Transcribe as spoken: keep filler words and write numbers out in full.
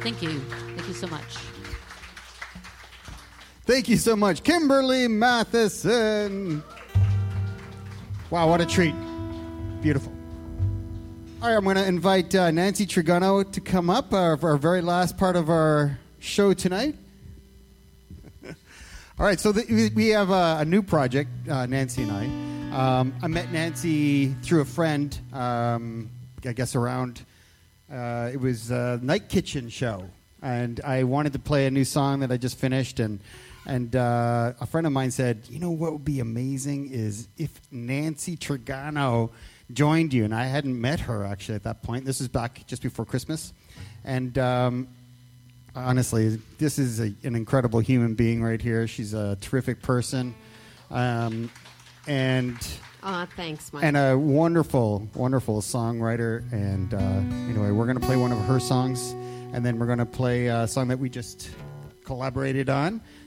Thank you. Thank you so much. Thank you so much, Kimberly Matheson. Wow, what a treat. Beautiful. All right, I'm going to invite uh, Nancy Trigano to come up uh, for our very last part of our show tonight. All right, so the, we have a, a new project, uh, Nancy and I. Um, I met Nancy through a friend, um, I guess around, uh, it was a Night Kitchen show. And I wanted to play a new song that I just finished. And, and uh, a friend of mine said, you know what would be amazing is if Nancy Trigano joined you. And I hadn't met her, actually, at that point. This is back just before Christmas. And... Um, Honestly, this is a, an incredible human being right here. She's a terrific person, um, and uh, thanks, Mike. and a wonderful, wonderful songwriter. And uh, anyway, we're going to play one of her songs, and then we're going to play a song that we just collaborated on.